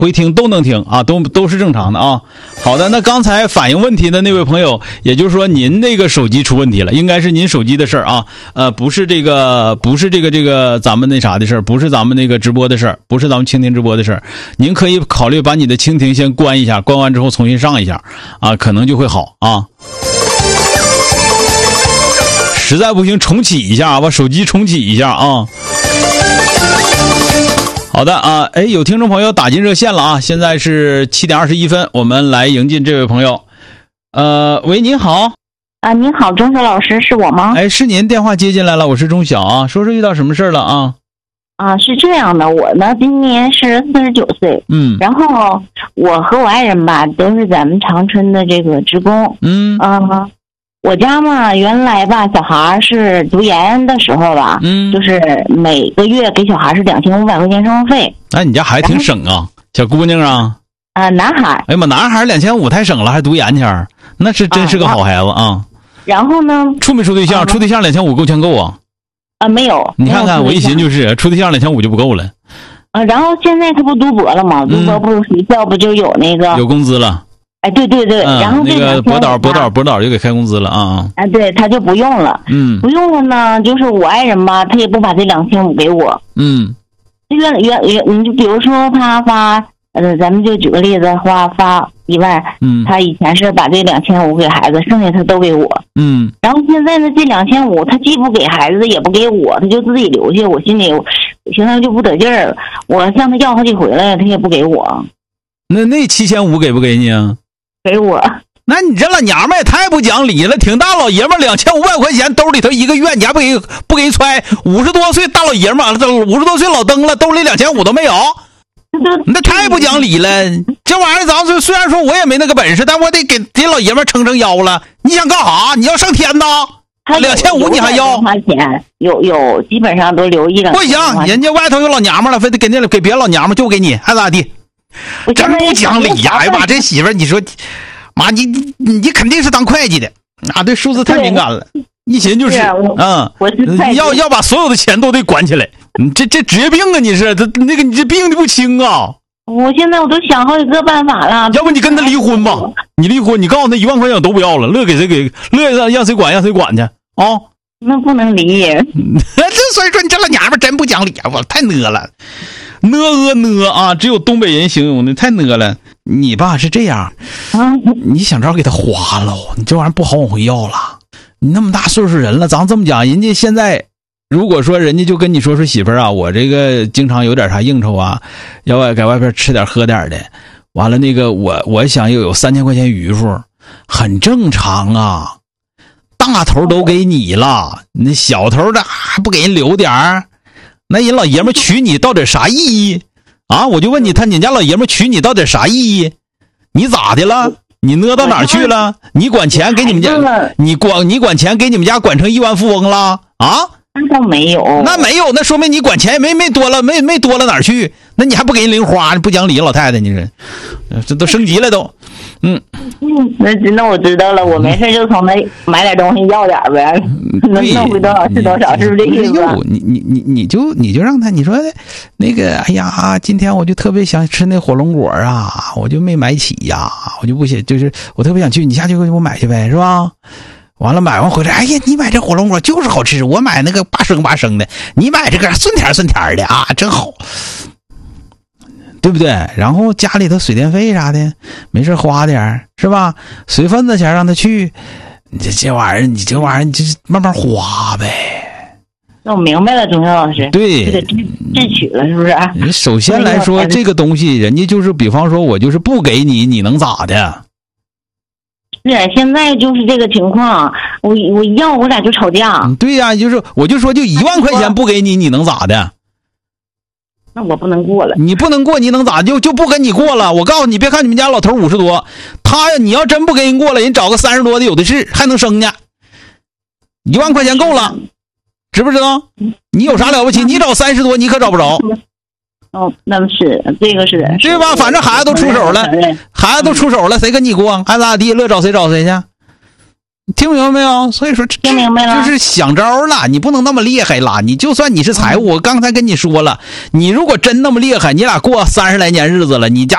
回听都能听啊，都是正常的啊。好的，那刚才反映问题的那位朋友，也就是说您那个手机出问题了，应该是您手机的事儿啊，不是这个咱们那啥的事儿，不是咱们那个直播的事儿，不是咱们蜻蜓直播的事儿。您可以考虑把你的蜻蜓先关一下，关完之后重新上一下啊，可能就会好啊。实在不行重启一下，把手机重启一下啊。好的啊，有听众朋友打进热线了啊！现在是7点21分，我们来迎进这位朋友。喂，您好。 啊，您好，钟晓老师，是我吗？ 是您，电话接进来了，我是钟晓啊。说说遇到什么事了啊？ 啊，是这样的，我呢今年是49岁，然后我和我爱人吧都是咱们长春的这个职工，我家嘛，原来吧，小孩是读研的时候吧，就是每个月给小孩是2500块钱生活费。 哎，你家孩子挺省啊，小姑娘啊。 男孩。哎呀妈， 男孩2500太省了，还读研去，那是真是个好孩子啊。 然后呢？ 处没处对象？处对象2500够呛够啊？ 没有。 你看看，我一寻就是处对象2500就不够了。 然后现在他不读博了吗？读博不学校不就有那个有工资了？ 哎，对对对，然后那个博导就给开工资了啊！ 对，他就不用了，不用了呢，就是我爱人吧，他也不把这2500给我，你就比如说他发，咱们就举个例子，发1万，他以前是把这2500给孩子，剩下他都给我，然后现在呢，这2500他既不给孩子，也不给我，他就自己留下，我心里现在就不得劲儿，我向他要好几回了，他也不给我。 那7500给不给你啊？ 给我。 那你这老娘们也太不讲理了，挺大老爷们2500块钱兜里头一个月，你还不给揣？50多岁大老爷们50多岁老登了，兜里2500都没有，那太不讲理了。这玩意儿咱虽然说我也没那个本事，但我得给老爷们撑腰了。你想干啥？你要上天呐？2500你还要？ 有基本上都留1-2。 不行，人家外头有老娘们了，非得给别老娘们就给你，爱咋地？真不讲理呀！哎呀妈，这媳妇儿，你说，妈，你肯定是当会计的啊？对数字太敏感了，一寻就是，要把所有的钱都得管起来。你这职业病啊！你是你这病的不轻啊！ 我现在我都想好几个办法了。 要不你跟他离婚吧？你离婚，你告诉他1万块钱都不要了，乐给谁给，乐让谁管去啊！ 那不能离。 这所以说你这老娘们真不讲理啊！我太呢了。呢啊，只有东北人形容的，太呢了。你爸是这样，你想着给他花了，你这玩意儿不好往回要了。你那么大岁数人了，咱这么讲，人家现在如果说人家就跟你说媳妇儿啊，我这个经常有点啥应酬啊，要在外边吃点喝点的，完了那个我想有3000块钱余数，很正常啊。大头都给你了，那小头的还不给人留点儿？那人老爷们娶你到底啥意义啊？我就问你，你家老爷们娶你到底啥意义？你咋的了？你呢到哪儿去了？你管钱给你们家，你管钱给你们家管成亿万富翁了啊？ 那倒没有， 那没有，那说明你管钱没多了，没多了哪儿去？那你还不给人零花，不讲理，老太太，你这都升级了都。 那我知道了，我没事就从那买点东西要点呗，能弄回多少是多少，是不是这意思？ 你就让他，你说那个，哎呀，今天我就特别想吃那火龙果啊，我就没买起呀，我就不写，就是我特别想去，你下去给我买去呗，是吧？完了买完回来，哎呀，你买这火龙果就是好吃，我买那个8升的，你买这个顺甜的啊，真好。对不对？然后家里头水电费啥的，没事花点是吧？随份子钱让他去，你这玩意儿，你就是慢慢花呗。 那我明白了，钟晓老师。 对， 这个智取了，是不是？ 你首先来说，这个东西，人家就是比方说，我就是不给你，你能咋的？ 是，现在就是这个情况，我要我俩就吵架。 对呀，我就说就1万块钱不给你，你能咋的？ 那我不能过了。 你不能过，你能咋就不跟你过了？我告诉你，别看你们家老头50多，你要真不跟人过了，人找个30多的有的是，还能生呢。1万块钱够了，知不知道？你有啥了不起？你找30多，你可找不着。 那么是这个是对吧？反正孩子都出手了，谁跟你过？爱咋地，乐找谁去。听明白没有？所以说听明白了， 就是想招了，你不能那么厉害了。你就算你是财务，我刚才跟你说了，你如果真那么厉害，你俩过30来年日子了，你家